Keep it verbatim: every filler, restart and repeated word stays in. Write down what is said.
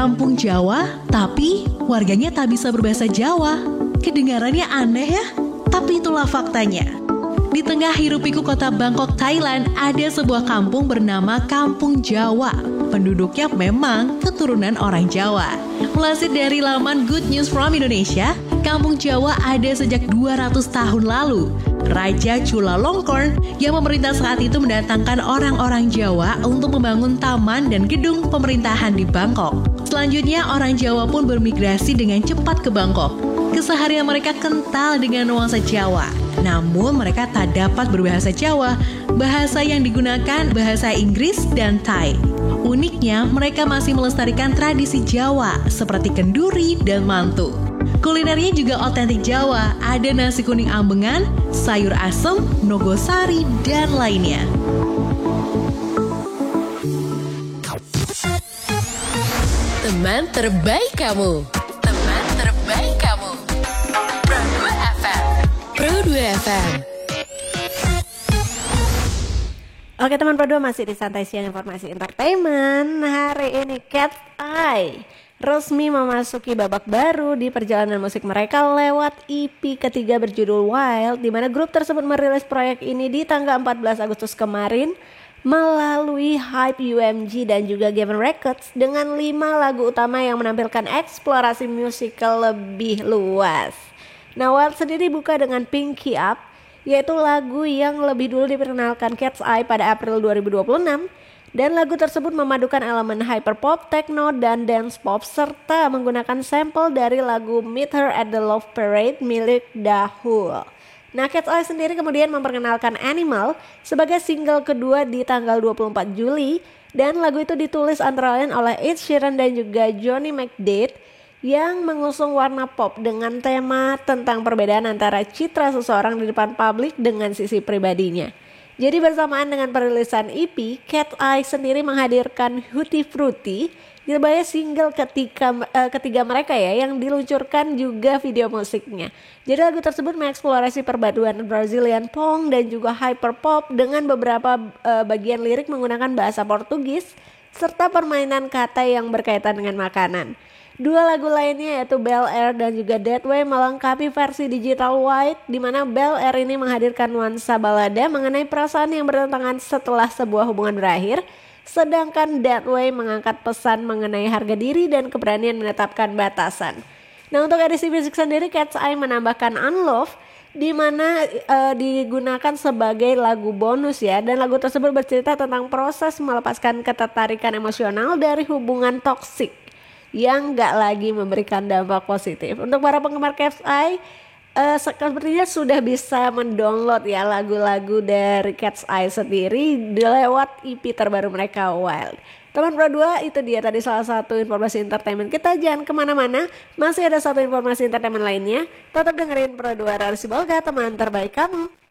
kampung Jawa, tapi warganya tak bisa berbahasa Jawa. Kedengarannya aneh ya, tapi itulah faktanya. Di tengah hiruk-pikuk kota Bangkok, Thailand, ada sebuah kampung bernama Kampung Jawa. Penduduknya memang keturunan orang Jawa. Melansir dari laman Good News from Indonesia, Kampung Jawa ada sejak dua ratus tahun lalu. Raja Chulalongkorn yang memerintah saat itu mendatangkan orang-orang Jawa untuk membangun taman dan gedung pemerintahan di Bangkok. Selanjutnya, orang Jawa pun bermigrasi dengan cepat ke Bangkok. Keseharian mereka kental dengan nuansa Jawa. Namun mereka tak dapat berbahasa Jawa. Bahasa yang digunakan bahasa Inggris dan Thai. Uniknya, mereka masih melestarikan tradisi Jawa seperti kenduri dan mantu. Kulinernya juga otentik Jawa, ada nasi kuning ambengan, sayur asem, nogosari, dan lainnya. Teman terbaik kamu. Teman terbaik kamu. Pro dua F M. Pro dua F M. Oke teman Pro dua, masih di Santai Siang Informasi Entertainment. Hari ini Cat's Eye resmi memasuki babak baru di perjalanan musik mereka lewat E P ketiga berjudul Wild, di mana grup tersebut merilis proyek ini di tanggal empat belas Agustus kemarin melalui Hype U M G dan juga Geffen Records dengan lima lagu utama yang menampilkan eksplorasi musikal lebih luas. Nah, Wild sendiri buka dengan Pinky Up, yaitu lagu yang lebih dulu diperkenalkan Cat's Eye pada April dua ribu dua puluh enam. Dan lagu tersebut memadukan elemen hyperpop, techno, dan dance pop serta menggunakan sampel dari lagu Meet Her at the Love Parade milik Dahul. Nah, Cat's Eye sendiri kemudian memperkenalkan Animal sebagai single kedua di tanggal dua puluh empat Juli, dan lagu itu ditulis antara lain oleh Ed Sheeran dan juga Johnny McDade yang mengusung warna pop dengan tema tentang perbedaan antara citra seseorang di depan publik dengan sisi pribadinya. Jadi bersamaan dengan perilisan E P, Cat's Eye sendiri menghadirkan Hootie Fruity sebagai single ketika, uh, ketiga mereka ya, yang diluncurkan juga video musiknya. Jadi lagu tersebut mengeksplorasi perpaduan Brazilian pop dan juga hyperpop dengan beberapa uh, bagian lirik menggunakan bahasa Portugis serta permainan kata yang berkaitan dengan makanan. Dua lagu lainnya yaitu Bel Air dan juga That Way melengkapi versi digital White, di mana Bel Air ini menghadirkan nuansa balada mengenai perasaan yang bertentangan setelah sebuah hubungan berakhir, sedangkan That Way mengangkat pesan mengenai harga diri dan keberanian menetapkan batasan. Nah, untuk edisi musik sendiri, Cat's Eye menambahkan Unlove, di mana uh, digunakan sebagai lagu bonus ya, dan lagu tersebut bercerita tentang proses melepaskan ketertarikan emosional dari hubungan toksik yang gak lagi memberikan dampak positif. Untuk para penggemar Cat's Eye, uh, sepertinya sudah bisa mendownload ya lagu-lagu dari Cat's Eye sendiri lewat E P terbaru mereka Wild. Teman Pro dua, itu dia tadi salah satu informasi entertainment kita. Jangan kemana-mana, masih ada satu informasi entertainment lainnya. Tetap dengerin Pro dua Rarsi Bolga, teman terbaik kamu.